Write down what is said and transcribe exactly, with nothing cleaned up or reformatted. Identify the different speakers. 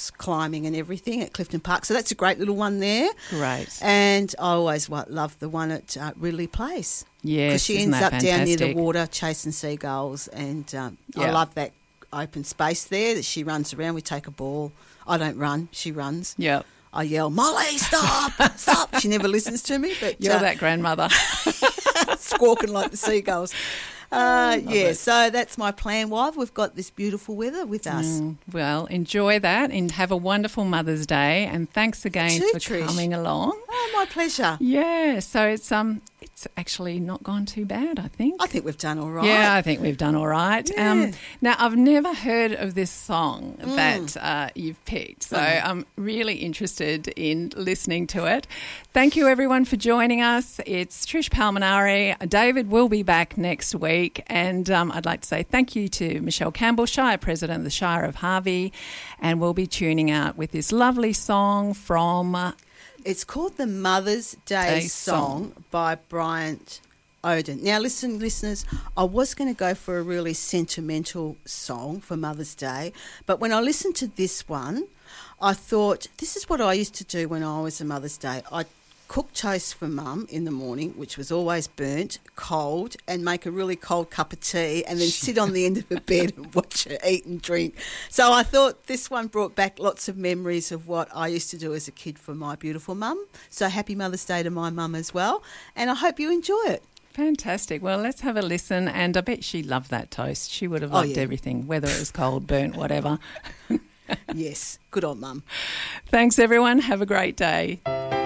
Speaker 1: rocks climbing and everything at Clifton Park. So that's a great little one there.
Speaker 2: Great.
Speaker 1: And I always what, love the one at uh, Ridley Place.
Speaker 2: Yes,
Speaker 1: because she
Speaker 2: isn't
Speaker 1: ends
Speaker 2: that
Speaker 1: up down near the
Speaker 2: fantastic?
Speaker 1: water chasing seagulls, and um,
Speaker 2: Yeah.
Speaker 1: I love that open space there that she runs around. We take a ball. I don't run, she runs.
Speaker 2: Yeah.
Speaker 1: I yell, Molly, stop, stop. She never listens to me. But
Speaker 2: You're
Speaker 1: uh,
Speaker 2: that grandmother.
Speaker 1: squawking like the seagulls. Uh, yeah, it. So that's my plan, wife. We've got this beautiful weather with us.
Speaker 2: Mm, well, enjoy that and have a wonderful Mother's Day. And thanks again
Speaker 1: Too,
Speaker 2: for
Speaker 1: Trish.
Speaker 2: coming along.
Speaker 1: Oh, my pleasure.
Speaker 2: Yeah, so it's um, it's actually not gone too bad, I think.
Speaker 1: I think we've done all right.
Speaker 2: Yeah, I think we've done all right.
Speaker 1: Yeah.
Speaker 2: Um, now, I've never heard of this song
Speaker 1: Mm.
Speaker 2: that uh, you've picked, so
Speaker 1: Mm.
Speaker 2: I'm really interested in listening to it. Thank you, everyone, for joining us. It's Trish Palminari. David will be back next week, and um, I'd like to say thank you to Michelle Campbell, Shire President of the Shire of Harvey, and we'll be tuning out with this lovely song from... Uh,
Speaker 1: It's called the Mother's Day,
Speaker 2: Day
Speaker 1: song,
Speaker 2: Song.
Speaker 1: by Bryant Oden. Now, listen, listeners, I was going to go for a really sentimental song for Mother's Day, but when I listened to this one, I thought, this is what I used to do when I was a Mother's Day. I'd cook toast for Mum in the morning, which was always burnt, cold, and make a really cold cup of tea, and then sit on the end of her bed and watch her eat and drink. So I thought this one brought back lots of memories of what I used to do as a kid for my beautiful mum. So happy Mother's Day to my mum as well, and I hope you enjoy it.
Speaker 2: Fantastic. Well, let's have a listen, and I bet she loved that toast. She would have
Speaker 1: Oh,
Speaker 2: loved
Speaker 1: yeah.
Speaker 2: everything, whether it was cold, burnt, whatever.
Speaker 1: Yes, good on Mum.
Speaker 2: Thanks, everyone. Have a great day.